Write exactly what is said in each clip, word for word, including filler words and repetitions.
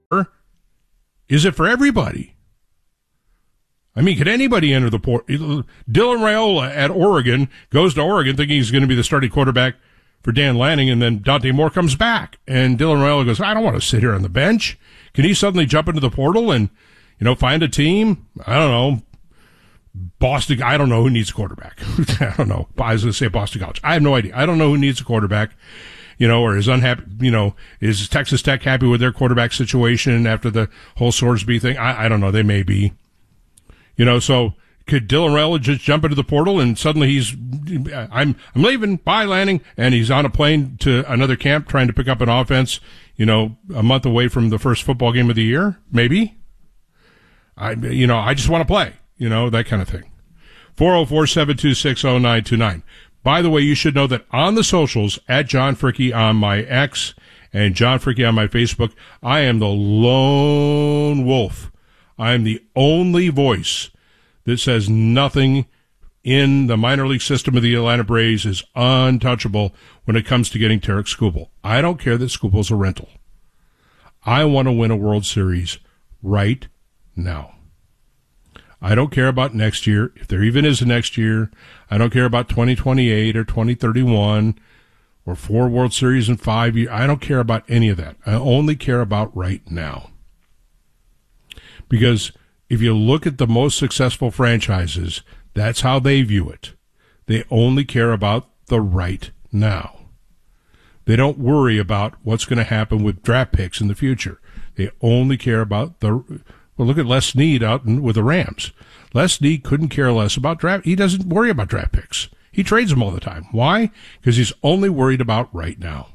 Is it for everybody? I mean, could anybody enter the portal? Dylan Raiola at Oregon goes to Oregon thinking he's going to be the starting quarterback for Dan Lanning, and then Dante Moore comes back. And Dylan Raiola goes, I don't want to sit here on the bench. Can he suddenly jump into the portal and, you know, find a team? I don't know. Boston, I don't know who needs a quarterback. I don't know. I was going to say Boston College. I have no idea. I don't know who needs a quarterback, you know, or is unhappy, you know, is Texas Tech happy with their quarterback situation after the whole Sorsby thing? I, I don't know. They may be. You know, so could Dylan Raiola just jump into the portal and suddenly he's, I'm, I'm leaving, bye Lanning, and he's on a plane to another camp trying to pick up an offense, you know, a month away from the first football game of the year? Maybe. I, you know, I just want to play, you know, that kind of thing. four oh four, seven two six, oh nine two nine. By the way, you should know that on the socials, at John Fricke on my X and John Fricke on my Facebook, I am the lone wolf. I am the only voice that says nothing in the minor league system of the Atlanta Braves is untouchable when it comes to getting Tarek Skubal. I don't care that Skubal's a rental. I want to win a World Series right now. I don't care about next year, if there even is a next year. I don't care about twenty twenty-eight or twenty thirty-one or four World Series in five years. I don't care about any of that. I only care about right now. Because if you look at the most successful franchises, that's how they view it. They only care about the right now. They don't worry about what's going to happen with draft picks in the future. They only care about the, well, look at Les Snead out in, with the Rams. Les Snead couldn't care less about draft. He doesn't worry about draft picks. He trades them all the time. Why? Because he's only worried about right now.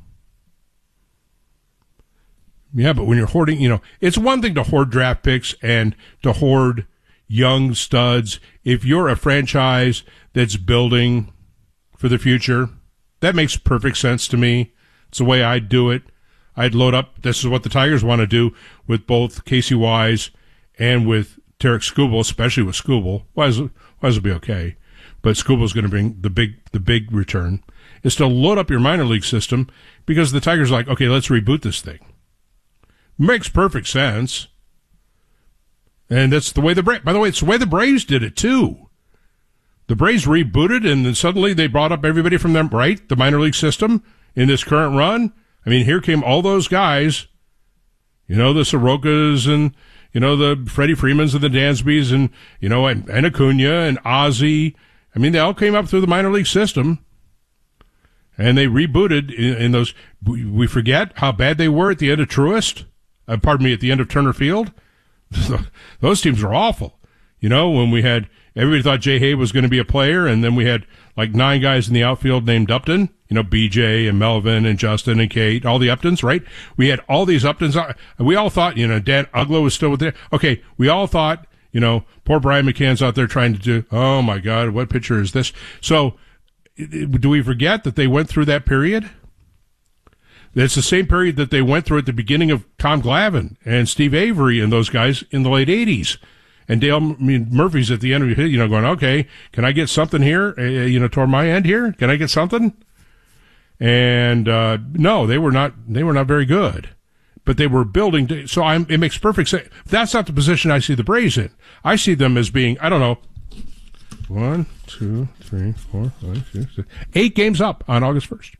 Yeah, but when you're hoarding, you know, it's one thing to hoard draft picks and to hoard young studs. If you're a franchise that's building for the future, that makes perfect sense to me. It's the way I'd do it. I'd load up. This is what the Tigers want to do with both Casey Wise and with Tarek Skubal, especially with Skubal. Wise, Wise will be okay, but Skubal's going to bring the big, the big return. Is to load up your minor league system because the Tigers are like, okay, let's reboot this thing. Makes perfect sense. And that's the way the Braves, by the way, it's the way the Braves did it too. The Braves rebooted and then suddenly they brought up everybody from them, right? The minor league system in this current run. I mean, here came all those guys, you know, the Sorokas and, you know, the Freddie Freemans and the Dansbys and, you know, and, and Acuna and Ozzie. I mean, they all came up through the minor league system. And they rebooted in, in those, we forget how bad they were at the end of Truist. Uh, pardon me, at the end of Turner Field. Those teams were awful. You know, when we had, everybody thought Jay Hay was going to be a player, and then we had like nine guys in the outfield named Upton. You know, B J and Melvin and Justin and Kate, all the Uptons, right? We had all these Uptons. We all thought, you know, Dan Uglo was still with there. Okay, we all thought, you know, poor Brian McCann's out there trying to do, oh my God, what pitcher is this? So, do we forget that they went through that period? It's the same period that they went through at the beginning of Tom Glavine and Steve Avery and those guys in the late eighties. And Dale I mean, Murphy's at the end of it, you know, going, okay, can I get something here, uh, you know, toward my end here? Can I get something? And uh no, they were not they were not very good. But they were building to, so I'm it makes perfect sense. That's not the position I see the Braves in. I see them as being, I don't know, one, two, three, four, five, six, seven, eight games up on August first.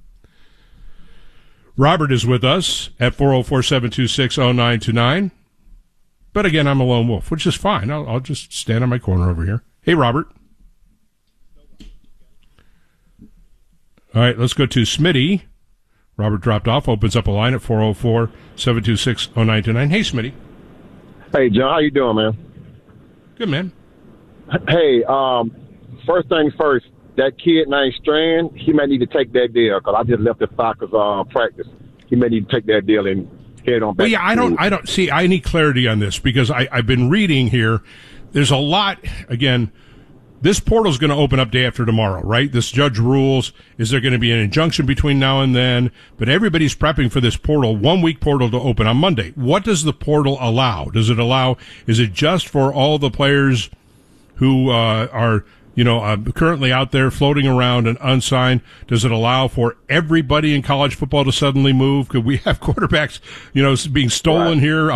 Robert is with us at four oh four, seven two six, oh nine two nine. But again, I'm a lone wolf, which is fine. I'll, I'll just stand on my corner over here. Hey, Robert. All right, let's go to Smitty. Robert dropped off, opens up a line at four oh four, seven two six, oh nine two nine. Hey, Smitty. Hey, John, how you doing, man? Good, man. Hey, um, first things first, that kid named Strand, he may need to take that deal because I just left the Falcons uh, practice. He may need to take that deal and head on back. Well, yeah, I don't, I don't see. I need clarity on this because I, I've been reading here. There's a lot. Again, this portal is going to open up day after tomorrow, right? This judge rules. Is there going to be an injunction between now and then? But everybody's prepping for this portal, one week portal to open on Monday. What does the portal allow? Does it allow? Is it just for all the players who uh, are you know, uh, currently out there floating around and unsigned? Does it allow for everybody in college football to suddenly move? Could we have quarterbacks, you know, being stolen Right. here